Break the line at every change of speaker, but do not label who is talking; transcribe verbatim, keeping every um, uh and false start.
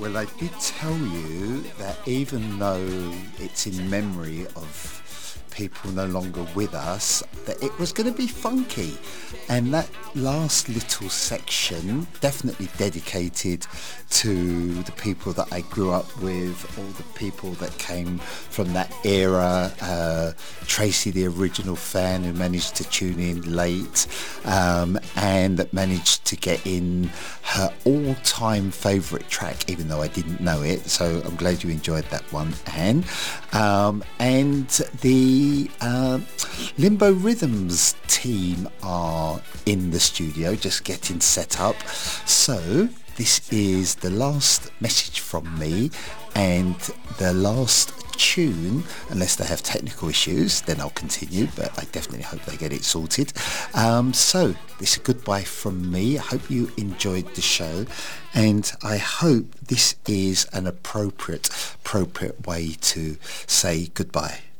Well, I did tell you that even though it's in memory of people no longer with us, that it was going to be funky. And that last little section, definitely dedicated to the people that I grew up with, all the people that came from that era. Uh, Tracy, the original fan who managed to tune in late, um, and that managed to get in her all-time favourite track, even though I didn't know it. So I'm glad you enjoyed that one, Anne. Um, and the uh, Limbo Rhythms team are in the studio, just getting set up. So this is the last message from me and the last tune, unless they have technical issues, then I'll continue, but I definitely hope they get it sorted. Um, so this is goodbye from me. I hope you enjoyed the show, and I hope this is an appropriate appropriate way to say goodbye.